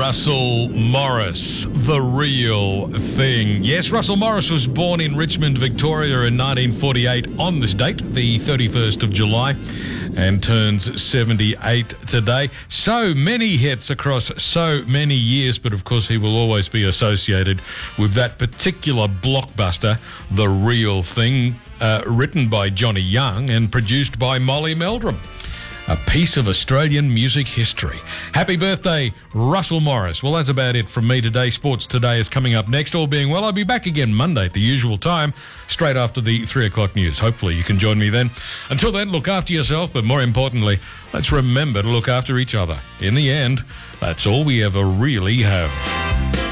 Russell Morris, the real thing. Yes, Russell Morris was born in Richmond, Victoria in 1948 on this date, the 31st of July, and turns 78 today. So many hits across so many years, but of course he will always be associated with that particular blockbuster, The Real Thing, written by Johnny Young and produced by Molly Meldrum. A piece of Australian music history. Happy birthday, Russell Morris. Well, that's about it from me today. Sports Today is coming up next. All being well, I'll be back again Monday at the usual time, straight after the 3 o'clock news. Hopefully you can join me then. Until then, look after yourself, but more importantly, let's remember to look after each other. In the end, that's all we ever really have.